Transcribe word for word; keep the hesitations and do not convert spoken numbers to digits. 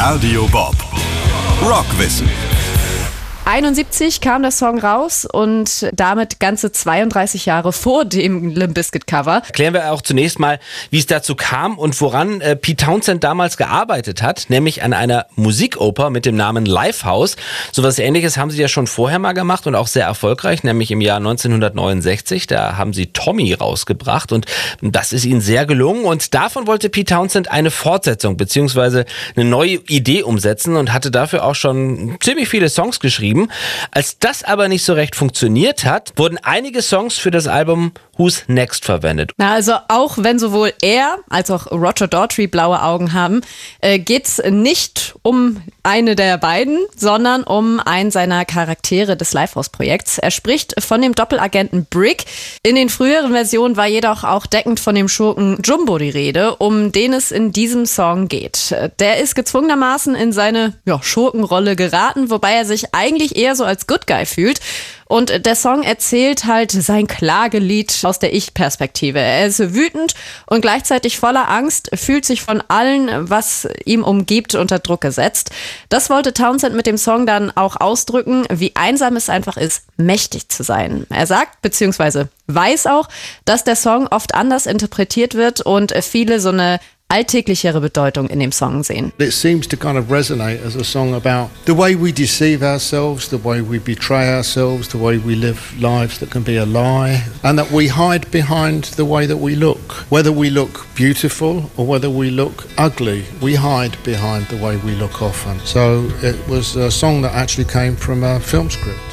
Radio Bob Rockwissen. einundsiebzig kam der Song raus und damit ganze zweiunddreißig Jahre vor dem Limp Bizkit Cover. Klären wir auch zunächst mal, wie es dazu kam und woran äh, Pete Townshend damals gearbeitet hat, nämlich an einer Musikoper mit dem Namen Lifehouse. Sowas Ähnliches haben sie ja schon vorher mal gemacht und auch sehr erfolgreich, nämlich im Jahr neunzehnhundertneunundsechzig. Da haben sie Tommy rausgebracht und das ist ihnen sehr gelungen und davon wollte Pete Townshend eine Fortsetzung bzw. eine neue Idee umsetzen und hatte dafür auch schon ziemlich viele Songs geschrieben. Als das aber nicht so recht funktioniert hat, wurden einige Songs für das Album Who's Next verwendet. Na, also auch wenn sowohl er als auch Roger Daltrey blaue Augen haben, äh, geht's nicht um eine der beiden, sondern um einen seiner Charaktere des Lifehouse-Projekts. Er spricht von dem Doppelagenten Brick. In den früheren Versionen war jedoch auch deckend von dem Schurken Jumbo die Rede, um den es in diesem Song geht. Der ist gezwungenermaßen in seine ja, Schurkenrolle geraten, wobei er sich eigentlich eher so als Good Guy fühlt. Und der Song erzählt halt sein Klagelied aus der Ich-Perspektive. Er ist wütend und gleichzeitig voller Angst, fühlt sich von allen, was ihm umgibt, unter Druck gesetzt. Das wollte Townshend mit dem Song dann auch ausdrücken, wie einsam es einfach ist, mächtig zu sein. Er sagt, beziehungsweise weiß auch, dass der Song oft anders interpretiert wird und viele so eine alltäglichere Bedeutung in dem Song sehen. It seems to kind of resonate as a song about the way we deceive ourselves, the way we betray ourselves, the way we live lives that can be a lie, and that we hide behind the way that we look. Whether we look beautiful or whether we look ugly, we hide behind the way we look often. So it was a song that actually came from a film script.